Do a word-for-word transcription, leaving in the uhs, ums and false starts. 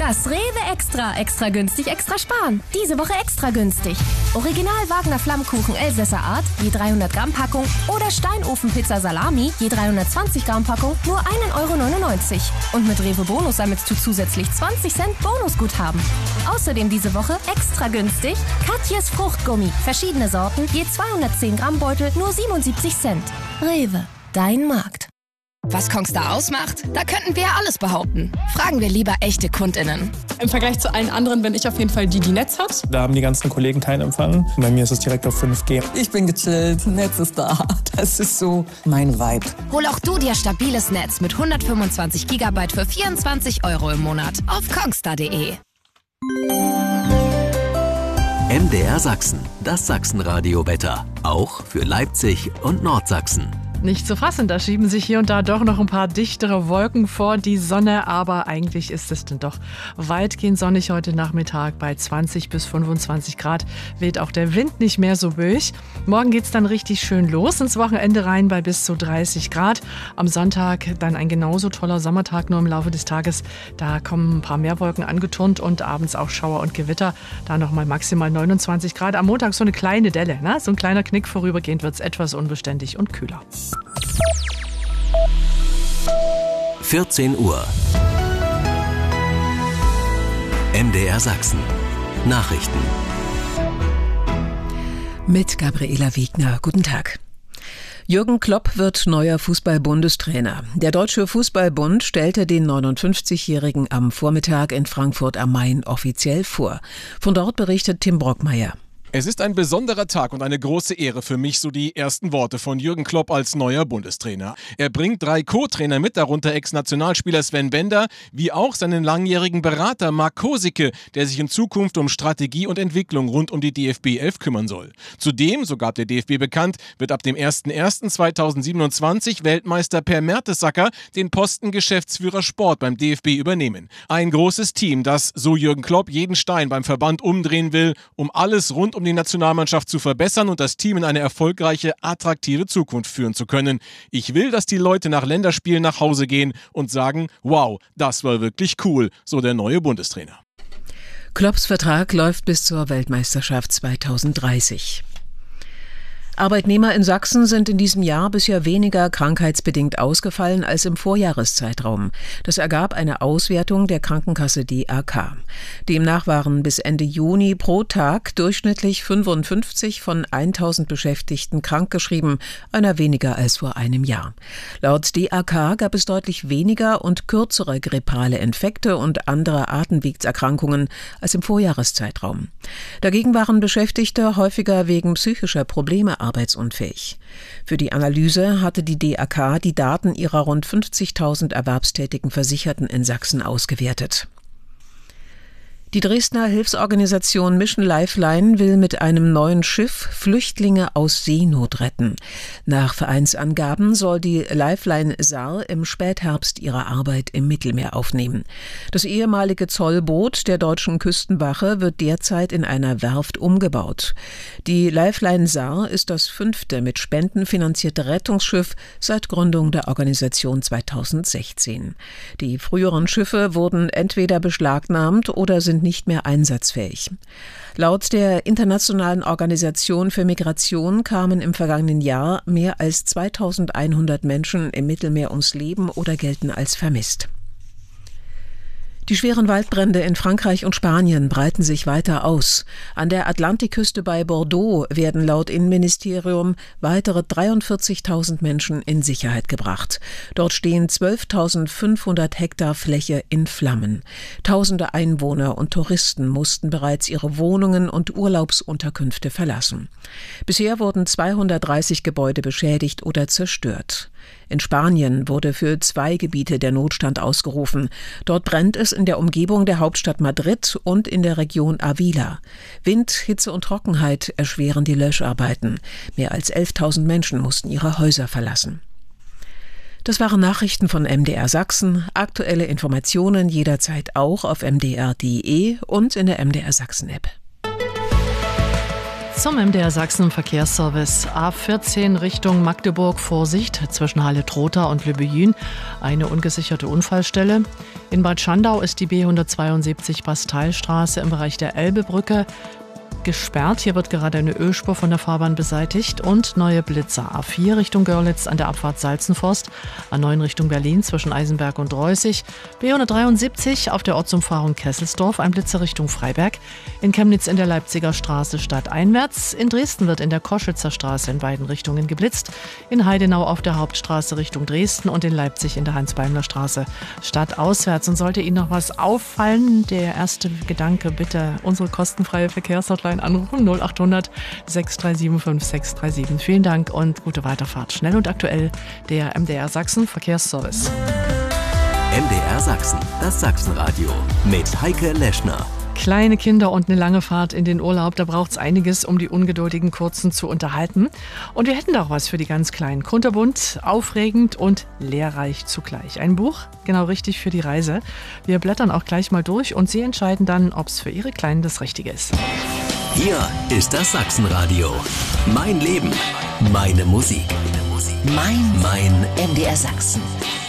Das Rewe Extra. Extra günstig, extra sparen. Diese Woche extra günstig. Original Wagner Flammkuchen Elsässer Art, je dreihundert Gramm Packung. Oder Steinofenpizza Salami, je dreihundertzwanzig Gramm Packung, nur ein Euro neunundneunzig. Und mit Rewe Bonus sammelst du zusätzlich zwanzig Cent Bonusguthaben. Außerdem diese Woche extra günstig Katjes Fruchtgummi. Verschiedene Sorten, je zweihundertzehn Gramm Beutel, nur siebenundsiebzig Cent. Rewe, dein Markt. Was Kongstar ausmacht? Da könnten wir ja alles behaupten. Fragen wir lieber echte KundInnen. Im Vergleich zu allen anderen bin ich auf jeden Fall die, die Netz hat. Da haben die ganzen Kollegen keinen Empfang. Bei mir ist es direkt auf fünf G. Ich bin gechillt, Netz ist da. Das ist so mein Vibe. Hol auch du dir stabiles Netz mit hundertfünfundzwanzig Gigabyte für vierundzwanzig Euro im Monat auf kongstar punkt de. M D R Sachsen, das Sachsenradio-Wetter. Auch für Leipzig und Nordsachsen. Nicht zu fassen, da schieben sich hier und da doch noch ein paar dichtere Wolken vor die Sonne, aber eigentlich ist es dann doch weitgehend sonnig heute Nachmittag. Bei zwanzig bis fünfundzwanzig Grad weht auch der Wind nicht mehr so böig. Morgen geht's dann richtig schön los ins Wochenende rein bei bis zu dreißig Grad. Am Sonntag dann ein genauso toller Sommertag, nur im Laufe des Tages. Da kommen ein paar mehr Wolken angeturnt und abends auch Schauer und Gewitter. Da nochmal maximal neunundzwanzig Grad. Am Montag so eine kleine Delle, ne? So ein kleiner Knick. Vorübergehend wird's etwas unbeständig und kühler. vierzehn Uhr. M D R Sachsen. Nachrichten. Mit Gabriela Wiegner. Guten Tag. Jürgen Klopp wird neuer Fußball-Bundestrainer. Der Deutsche Fußballbund stellte den neunundfünfzigjährigen am Vormittag in Frankfurt am Main offiziell vor. Von dort berichtet Tim Brockmeier. Es ist ein besonderer Tag und eine große Ehre für mich, so die ersten Worte von Jürgen Klopp als neuer Bundestrainer. Er bringt drei Co-Trainer mit, darunter Ex-Nationalspieler Sven Bender, wie auch seinen langjährigen Berater Marc Kosicke, der sich in Zukunft um Strategie und Entwicklung rund um die D F B elf kümmern soll. Zudem, so gab der D F B bekannt, wird ab dem ersten ersten zweitausendsiebenundzwanzig Weltmeister Per Mertesacker den Posten Geschäftsführer Sport beim D F B übernehmen. Ein großes Team, das, so Jürgen Klopp, jeden Stein beim Verband umdrehen will, um alles rund um die Nationalmannschaft zu verbessern und das Team in eine erfolgreiche, attraktive Zukunft führen zu können. Ich will, dass die Leute nach Länderspielen nach Hause gehen und sagen, wow, das war wirklich cool, so der neue Bundestrainer. Klopps Vertrag läuft bis zur Weltmeisterschaft zweitausenddreißig. Arbeitnehmer in Sachsen sind in diesem Jahr bisher weniger krankheitsbedingt ausgefallen als im Vorjahreszeitraum. Das ergab eine Auswertung der Krankenkasse D A K. Demnach waren bis Ende Juni pro Tag durchschnittlich fünfundfünfzig von tausend Beschäftigten krankgeschrieben, einer weniger als vor einem Jahr. Laut D A K gab es deutlich weniger und kürzere grippale Infekte und andere Atemwegserkrankungen als im Vorjahreszeitraum. Dagegen waren Beschäftigte häufiger wegen psychischer Probleme arbeitsunfähig. Für die Analyse hatte die D A K die Daten ihrer rund fünfzigtausend erwerbstätigen Versicherten in Sachsen ausgewertet. Die Dresdner Hilfsorganisation Mission Lifeline will mit einem neuen Schiff Flüchtlinge aus Seenot retten. Nach Vereinsangaben soll die Lifeline Saar im Spätherbst ihre Arbeit im Mittelmeer aufnehmen. Das ehemalige Zollboot der deutschen Küstenwache wird derzeit in einer Werft umgebaut. Die Lifeline Saar ist das fünfte mit Spenden finanzierte Rettungsschiff seit Gründung der Organisation zweitausendsechzehn. Die früheren Schiffe wurden entweder beschlagnahmt oder sind nicht mehr einsatzfähig. Laut der Internationalen Organisation für Migration kamen im vergangenen Jahr mehr als zweitausendeinhundert Menschen im Mittelmeer ums Leben oder gelten als vermisst. Die schweren Waldbrände in Frankreich und Spanien breiten sich weiter aus. An der Atlantikküste bei Bordeaux werden laut Innenministerium weitere dreiundvierzigtausend Menschen in Sicherheit gebracht. Dort stehen zwölftausendfünfhundert Hektar Fläche in Flammen. Tausende Einwohner und Touristen mussten bereits ihre Wohnungen und Urlaubsunterkünfte verlassen. Bisher wurden zweihundertdreißig Gebäude beschädigt oder zerstört. In Spanien wurde für zwei Gebiete der Notstand ausgerufen. Dort brennt es in der Umgebung der Hauptstadt Madrid und in der Region Avila. Wind, Hitze und Trockenheit erschweren die Löscharbeiten. Mehr als elftausend Menschen mussten ihre Häuser verlassen. Das waren Nachrichten von M D R Sachsen. Aktuelle Informationen jederzeit auch auf m d r punkt d e und in der M D R Sachsen App. Zum M D R Sachsen Verkehrsservice. A vierzehn Richtung Magdeburg, Vorsicht zwischen Halle-Trotha und Lübbejün. Eine ungesicherte Unfallstelle. In Bad Schandau ist die B hundertzweiundsiebzig Basteilstraße im Bereich der Elbebrücke gesperrt. Hier wird gerade eine Ölspur von der Fahrbahn beseitigt und neue Blitzer. A vier Richtung Görlitz an der Abfahrt Salzenforst, A neun Richtung Berlin zwischen Eisenberg und Reußig, B hundertdreiundsiebzig auf der Ortsumfahrung Kesselsdorf, ein Blitzer Richtung Freiberg, in Chemnitz in der Leipziger Straße stadteinwärts, in Dresden wird in der Koschitzer Straße in beiden Richtungen geblitzt, in Heidenau auf der Hauptstraße Richtung Dresden und in Leipzig in der Hans-Beimler Straße stadtauswärts. Und sollte Ihnen noch was auffallen, der erste Gedanke, bitte unsere kostenfreie Verkehrshotline anrufen, null acht hundert sechs drei sieben fünf sechs drei sieben. Vielen Dank und gute Weiterfahrt. Schnell und aktuell, der M D R Sachsen Verkehrsservice. M D R Sachsen, das Sachsenradio mit Heike Leschner. Kleine Kinder und eine lange Fahrt in den Urlaub, da braucht es einiges, um die ungeduldigen Kurzen zu unterhalten. Und wir hätten da auch was für die ganz Kleinen. Kunterbunt, aufregend und lehrreich zugleich. Ein Buch, genau richtig für die Reise. Wir blättern auch gleich mal durch und Sie entscheiden dann, ob es für Ihre Kleinen das Richtige ist. Hier ist das Sachsenradio. Mein Leben, meine Musik. Mein, mein M D R Sachsen.